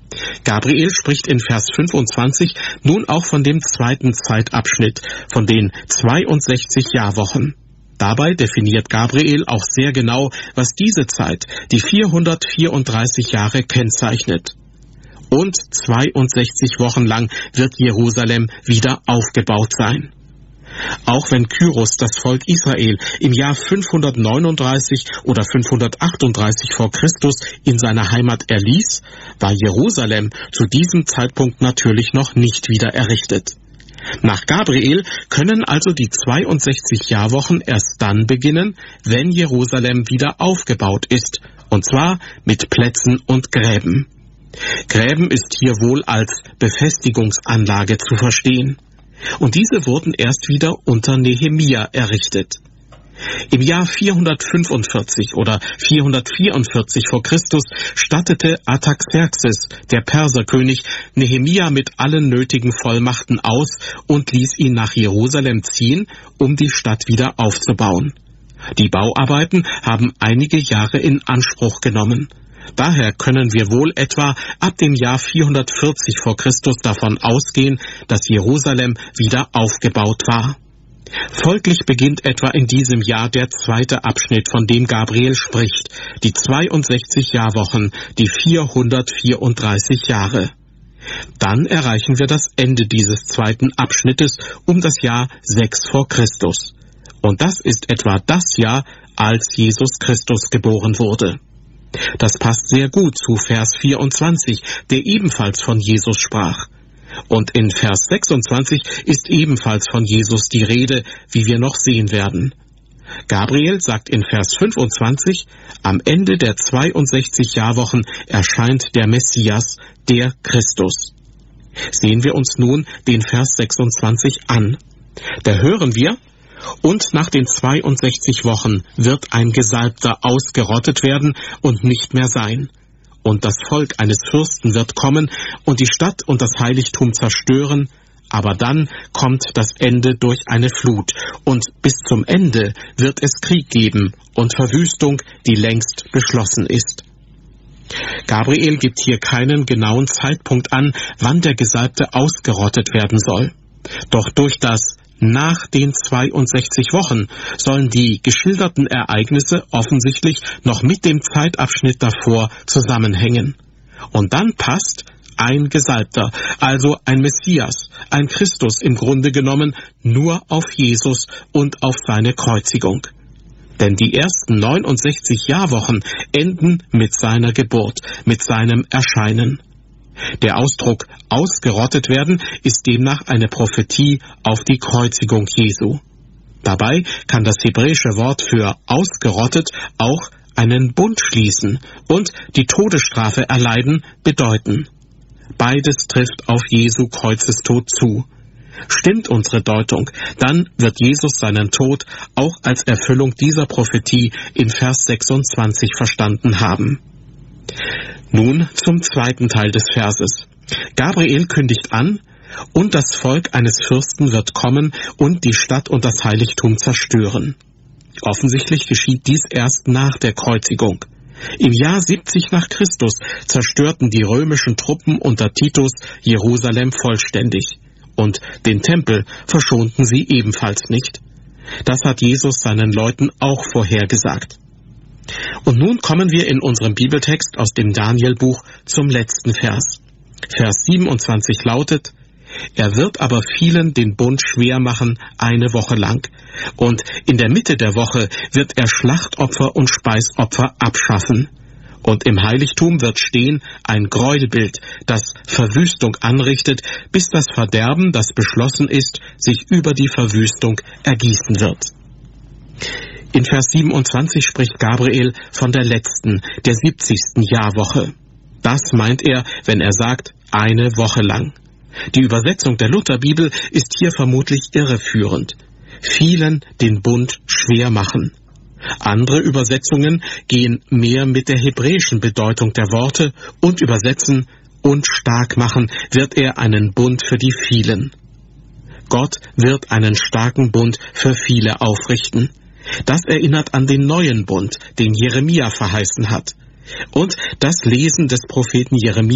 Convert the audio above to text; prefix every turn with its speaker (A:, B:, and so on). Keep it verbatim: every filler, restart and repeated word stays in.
A: Gabriel spricht in Vers fünfundzwanzig nun auch von dem zweiten Zeitabschnitt, von den zweiundsechzig Jahrwochen. Dabei definiert Gabriel auch sehr genau, was diese Zeit, die vierhundertvierunddreißig Jahre, kennzeichnet. Und zweiundsechzig Wochen lang wird Jerusalem wieder aufgebaut sein. Auch wenn Kyros das Volk Israel im Jahr fünfhundertneununddreißig oder fünfhundertachtunddreißig vor Christus in seiner Heimat erließ, war Jerusalem zu diesem Zeitpunkt natürlich noch nicht wieder errichtet. Nach Gabriel können also die zweiundsechzig Jahrwochen erst dann beginnen, wenn Jerusalem wieder aufgebaut ist, und zwar mit Plätzen und Gräben. Gräben ist hier wohl als Befestigungsanlage zu verstehen. Und diese wurden erst wieder unter Nehemia errichtet. Im Jahr vierhundertfünfundvierzig oder vierhundertvierundvierzig vor Christus stattete Artaxerxes, der Perserkönig, Nehemia mit allen nötigen Vollmachten aus und ließ ihn nach Jerusalem ziehen, um die Stadt wieder aufzubauen. Die Bauarbeiten haben einige Jahre in Anspruch genommen. Daher können wir wohl etwa ab dem Jahr vierhundertvierzig vor Christus davon ausgehen, dass Jerusalem wieder aufgebaut war. Folglich beginnt etwa in diesem Jahr der zweite Abschnitt, von dem Gabriel spricht, die zweiundsechzig Jahrwochen, die vierhundertvierunddreißig Jahre. Dann erreichen wir das Ende dieses zweiten Abschnittes um das Jahr sechs vor Christus. Und das ist etwa das Jahr, als Jesus Christus geboren wurde. Das passt sehr gut zu Vers vierundzwanzig, der ebenfalls von Jesus sprach. Und in Vers sechsundzwanzig ist ebenfalls von Jesus die Rede, wie wir noch sehen werden. Gabriel sagt in Vers fünfundzwanzig, am Ende der zweiundsechzig Jahrwochen erscheint der Messias, der Christus. Sehen wir uns nun den Vers sechsundzwanzig an. Da hören wir: Und nach den zweiundsechzig Wochen wird ein Gesalbter ausgerottet werden und nicht mehr sein. Und das Volk eines Fürsten wird kommen und die Stadt und das Heiligtum zerstören, aber dann kommt das Ende durch eine Flut, und bis zum Ende wird es Krieg geben und Verwüstung, die längst beschlossen ist. Gabriel gibt hier keinen genauen Zeitpunkt an, wann der Gesalbte ausgerottet werden soll. Doch durch das Nach den zweiundsechzig Wochen sollen die geschilderten Ereignisse offensichtlich noch mit dem Zeitabschnitt davor zusammenhängen. Und dann passt ein Gesalbter, also ein Messias, ein Christus im Grunde genommen nur auf Jesus und auf seine Kreuzigung. Denn die ersten neunundsechzig Jahrwochen enden mit seiner Geburt, mit seinem Erscheinen. Der Ausdruck ausgerottet werden ist demnach eine Prophetie auf die Kreuzigung Jesu. Dabei kann das hebräische Wort für ausgerottet auch einen Bund schließen und die Todesstrafe erleiden bedeuten. Beides trifft auf Jesu Kreuzestod zu. Stimmt unsere Deutung, dann wird Jesus seinen Tod auch als Erfüllung dieser Prophetie in Vers sechsundzwanzig verstanden haben. Nun zum zweiten Teil des Verses. Gabriel kündigt an: Und das Volk eines Fürsten wird kommen und die Stadt und das Heiligtum zerstören. Offensichtlich geschieht dies erst nach der Kreuzigung. Im Jahr siebzig nach Christus zerstörten die römischen Truppen unter Titus Jerusalem vollständig. Und den Tempel verschonten sie ebenfalls nicht. Das hat Jesus seinen Leuten auch vorhergesagt. Und nun kommen wir in unserem Bibeltext aus dem Danielbuch zum letzten Vers. Vers siebenundzwanzig lautet: Er wird aber vielen den Bund schwer machen eine Woche lang. Und in der Mitte der Woche wird er Schlachtopfer und Speisopfer abschaffen. Und im Heiligtum wird stehen ein Gräuelbild, das Verwüstung anrichtet, bis das Verderben, das beschlossen ist, sich über die Verwüstung ergießen wird. In Vers siebenundzwanzig spricht Gabriel von der letzten, der siebzigsten Jahrwoche. Das meint er, wenn er sagt, eine Woche lang. Die Übersetzung der Lutherbibel ist hier vermutlich irreführend. Vielen den Bund schwer machen. Andere Übersetzungen gehen mehr mit der hebräischen Bedeutung der Worte und übersetzen: Und stark machen wird er einen Bund für die vielen. Gott wird einen starken Bund für viele aufrichten. Das erinnert an den neuen Bund, den Jeremia verheißen hat. Und das Lesen des Propheten Jeremia